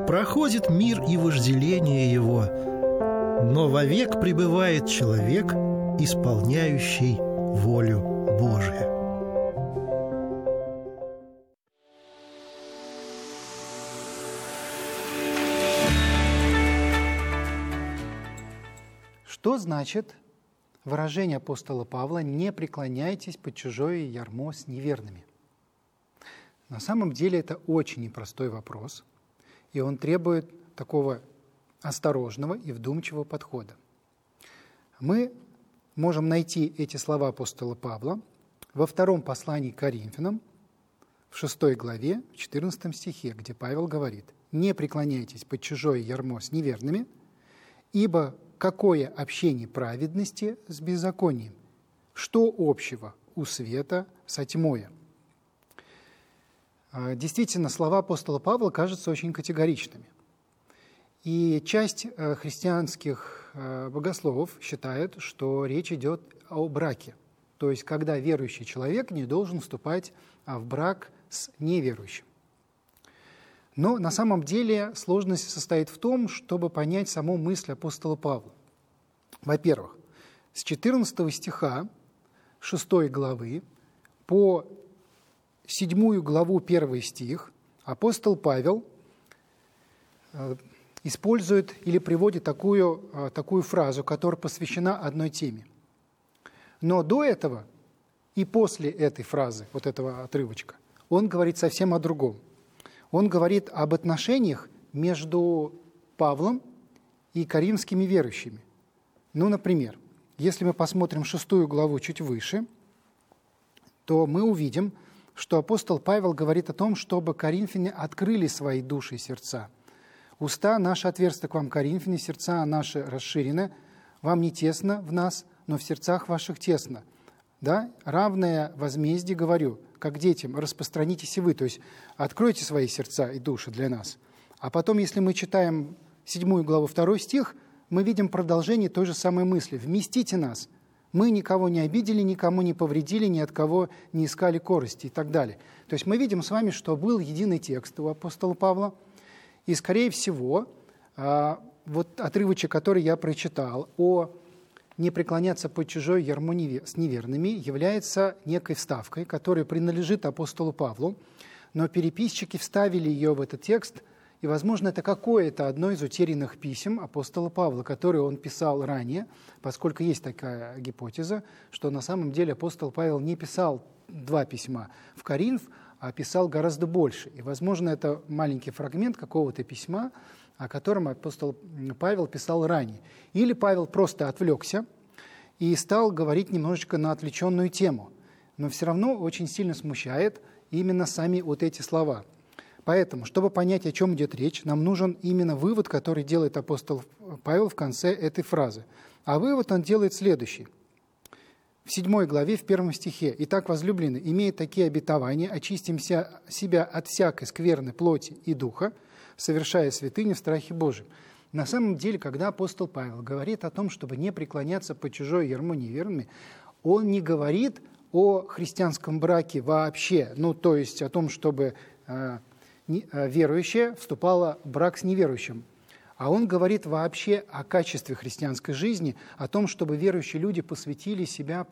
Проходит мир и вожделение его, но вовек пребывает человек, исполняющий волю Божию. Что значит выражение апостола Павла «не преклоняйтесь под чужое ярмо с неверными»? На самом деле это очень непростой вопрос, и он требует такого осторожного и вдумчивого подхода. Мы можем найти эти слова апостола Павла во втором послании к Коринфянам, в 6 главе, в 14 стихе, где Павел говорит: «Не преклоняйтесь под чужое ярмо с неверными, ибо какое общение праведности с беззаконием? Что общего у света со тьмою?» Действительно, слова апостола Павла кажутся очень категоричными. И часть христианских богословов считает, что речь идет о браке. То есть, когда верующий человек не должен вступать в брак с неверующим. Но на самом деле сложность состоит в том, чтобы понять саму мысль апостола Павла. Во-первых, с 14 стиха 6 главы по 7 главу 1 стих апостол Павел использует или приводит такую фразу, которая посвящена одной теме. Но до этого и после этой фразы, вот этого отрывочка, он говорит совсем о другом. Он говорит об отношениях между Павлом и коринфскими верующими. Ну, например, если мы посмотрим 6 главу чуть выше, то мы увидим, что апостол Павел говорит о том, чтобы коринфяне открыли свои души и сердца. «Уста наши отверсты к вам, коринфяне, сердца наши расширены, вам не тесно в нас, но в сердцах ваших тесно. Да? Равное возмездие говорю, как детям, распространитесь и вы». То есть откройте свои сердца и души для нас. А потом, если мы читаем 7 главу 2 стих, мы видим продолжение той же самой мысли. «Вместите нас. Мы никого не обидели, никому не повредили, ни от кого не искали корысти» и так далее. То есть мы видим с вами, что был единый текст у апостола Павла, и, скорее всего, вот отрывочек, который я прочитал, о «не преклоняться под чужое ярмо с неверными», является некой вставкой, которая принадлежит апостолу Павлу, но переписчики вставили ее в этот текст, и, возможно, это какое-то одно из утерянных писем апостола Павла, которое он писал ранее, поскольку есть такая гипотеза, что на самом деле апостол Павел не писал 2 письма в Коринф, а писал гораздо больше. И, возможно, это маленький фрагмент какого-то письма, о котором апостол Павел писал ранее. Или Павел просто отвлекся и стал говорить немножечко на отвлеченную тему. Но все равно очень сильно смущает именно сами вот эти слова. Поэтому, чтобы понять, о чем идет речь, нам нужен именно вывод, который делает апостол Павел в конце этой фразы. А вывод он делает следующий. В 7 главе, в 1 стихе: «Итак, возлюбленные, имея такие обетования, очистим себя от всякой скверной плоти и духа, совершая святыню в страхе Божьем». На самом деле, когда апостол Павел говорит о том, чтобы не преклоняться под чужое ярмо неверными, он не говорит о христианском браке вообще, то есть о том, чтобы верующая вступала в брак с неверующим. А он говорит вообще о качестве христианской жизни, о том, чтобы верующие люди посвятили себя